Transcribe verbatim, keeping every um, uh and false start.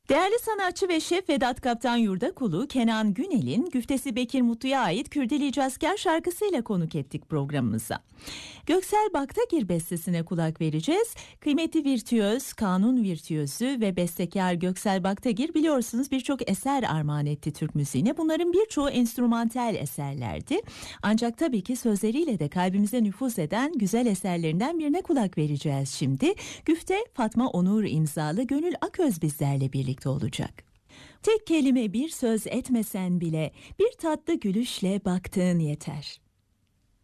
Değerli sanatçı ve şef Vedat Kaptan Yurdakulu, Kenan Günel'in Güftesi Bekir Mutlu'ya ait Kürdili Cazker şarkısıyla konuk ettik programımıza. Göksel Baktagir bestesine kulak vereceğiz. Kıymetli virtüöz, kanun virtüözü ve bestekar Göksel Baktagir biliyorsunuz birçok eser armağan etti Türk müziğine. Bunların birçoğu enstrümantal eserlerdi. Ancak tabii ki sözleriyle de kalbimize nüfuz eden güzel eserlerinden birine kulak vereceğiz şimdi. Güfte Fatma Onur imzalı Gönül Aköz bizlerle birlikte olacak. Tek kelime bir söz etmesen bile bir tatlı gülüşle baktığın yeter.